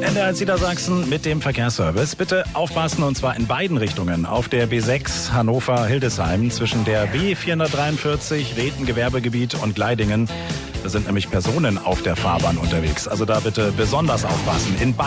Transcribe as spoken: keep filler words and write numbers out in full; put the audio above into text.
N D R Niedersachsen mit dem Verkehrsservice. Bitte aufpassen, und zwar in beiden Richtungen. Auf der B sechs Hannover-Hildesheim zwischen der B vierhundertdreiundvierzig Reden-Gewerbegebiet und Gleidingen. Da sind nämlich Personen auf der Fahrbahn unterwegs. Also da bitte besonders aufpassen. In